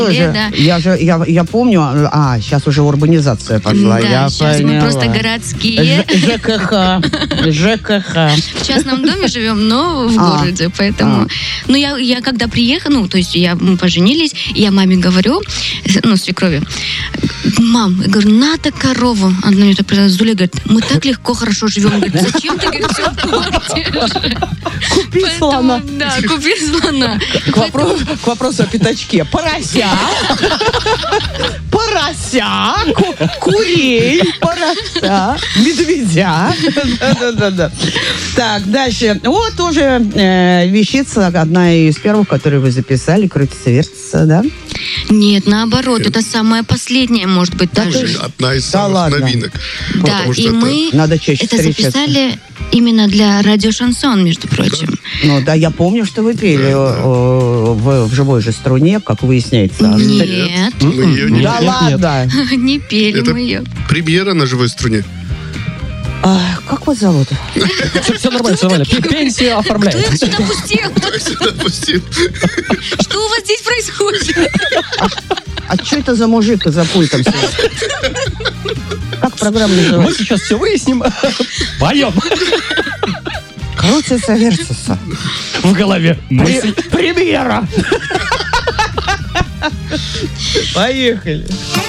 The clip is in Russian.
Да. Я помню, сейчас уже урбанизация пошла. Да, сейчас мы просто городские. ЖКХ. В частном доме живем, но в городе, поэтому... Ну, я когда приехала, то есть мы поженились, и я маме говорю, свекрови, мам, я говорю, надо корову. Она мне так сказала, Зуля говорит, мы так легко, хорошо живем. Говорит, зачем ты, говорит, все платишь? Купи слона. Да, купи слона. К вопросу о пятачке. Порося, курей, порося, медведя. Да. Так, дальше. Вот тоже вещица, одна из первых, которую вы записали, крутится-вертится, да? Нет, наоборот, это самая последняя, может быть, даже. Одна из самых новинок. Да, и мы надо чаще это записали именно для радиошансон, между прочим. Ну да, я помню, что вы пели в живой же струне, как выясняется. Нет. Мы ее не Да ладно. Не пели мы ее. Премьера на живой струне. Как вас зовут? Все нормально, все нормально. Пенсию оформляем. Кто их сюда пустил? Что у вас здесь происходит? А что это за мужик за пультом сидит? Как программа Мы называется? сейчас все выясним. Поем. Крутится, вертится. В голове мысль. Премьера! Поехали.